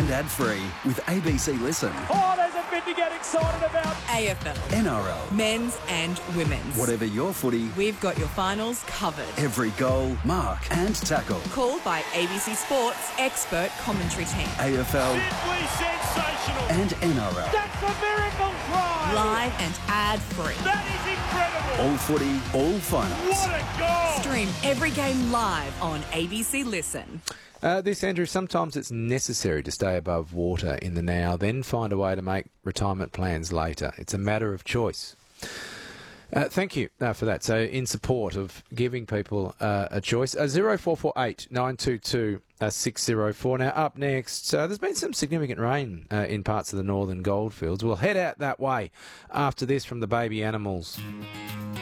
and ad-free with ABC Listen. Oh, there's a bit to get excited about. AFL. NRL. Men's and women's. Whatever your footy, We've got your finals covered. every goal, mark and tackle. Called by ABC Sports expert commentary team. AFL Simply sensational. and NRL. That's a miracle try. Live and ad-free. That is incredible. All footy, all finals. What a goal. Stream every game live on ABC Listen. This, Andrew, sometimes it's necessary to stay above water in the now, then find a way to make retirement plans later. It's a matter of choice. Thank you for that. So in support of giving people a choice, 0448 922 604. Now up next, there's been some significant rain in parts of the northern goldfields. We'll head out that way after this from the Baby Animals.